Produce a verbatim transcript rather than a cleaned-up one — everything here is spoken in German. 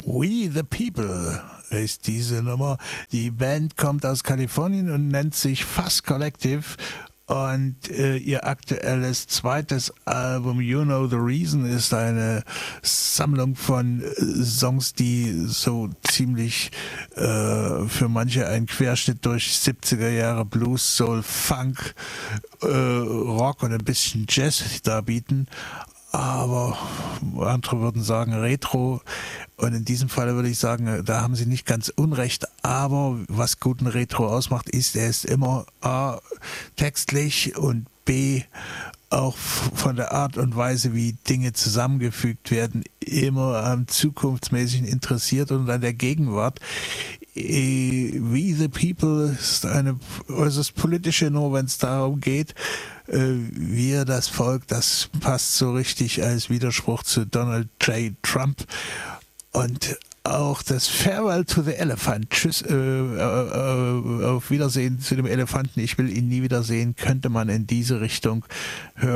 We the People ist diese Nummer. Die Band kommt aus Kalifornien und nennt sich Fuzz Collective. Und äh, ihr aktuelles zweites Album You Know the Reason ist eine Sammlung von äh, Songs, die so ziemlich äh, für manche ein Querschnitt durch siebziger Jahre Blues, Soul, Funk, äh, Rock und ein bisschen Jazz darbieten. Aber andere würden sagen Retro. Und in diesem Fall würde ich sagen, da haben sie nicht ganz unrecht. Aber was guten Retro ausmacht, ist, er ist immer A, textlich und B, auch von der Art und Weise, wie Dinge zusammengefügt werden, immer am Zukunftsmäßigen interessiert und an der Gegenwart. We the People ist eine äußerst politische Nummer, wenn es darum geht, wir, das Volk, das passt so richtig als Widerspruch zu Donald J. Trump. Und auch das Farewell to the Elephant, Tschüss, äh, äh, auf Wiedersehen zu dem Elefanten, ich will ihn nie wiedersehen, könnte man in diese Richtung hören.